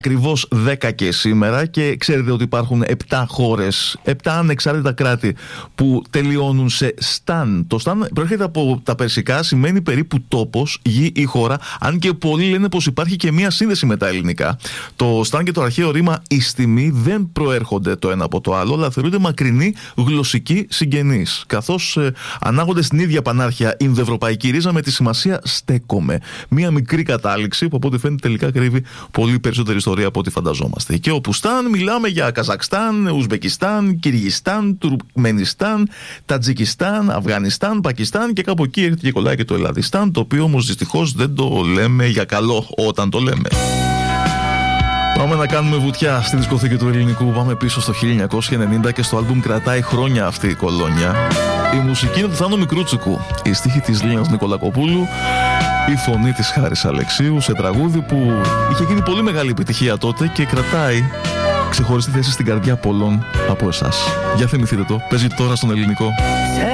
Ακριβώς 10 και σήμερα, και ξέρετε ότι υπάρχουν 7 χώρες, 7 ανεξάρτητα κράτη που τελειώνουν σε σταν. Το σταν προέρχεται από τα περσικά, σημαίνει περίπου τόπος, γη ή χώρα, αν και πολλοί λένε πως υπάρχει και μία σύνδεση με τα ελληνικά. Το σταν και το αρχαίο ρήμα ιστιμή δεν προέρχονται το ένα από το άλλο, αλλά θεωρούνται μακρινοί γλωσσικοί συγγενείς, καθώς ανάγονται στην ίδια πανάρχια ινδοευρωπαϊκή ρίζα με τη σημασία στέκομαι. Μία μικρή κατάληξη που από ό,τι φαίνεται τελικά κρύβει πολύ περισσότερη ιστορία από ό,τι φανταζόμαστε. Και όπου σταν μιλάμε για Καζακστάν, Ουσμπεκιστάν, Κυργιστάν, Τουρκμενιστάν, Τατζικιστάν, Αφγανιστάν, Πακιστάν, και κάπου εκεί έρχεται και κολλάει και το Ελλαδιστάν, το οποίο όμως δυστυχώς δεν το λέμε για καλό όταν το λέμε. Πάμε να κάνουμε βουτιά στη δισκοθήκη του ελληνικού. Πάμε πίσω στο 1990 και στο άλμπουμ κρατάει χρόνια αυτή η κολόνια. Η μουσική είναι του Θάνο Μικρούτσικου, η στίχη της Λίνας Νικολακοπούλου, η φωνή της Χάρης Αλεξίου σε τραγούδι που είχε γίνει πολύ μεγάλη επιτυχία τότε και κρατάει ξεχωριστή θέση στην καρδιά πολλών από εσάς. Για θυμηθείτε το, παίζει τώρα στον ελληνικό.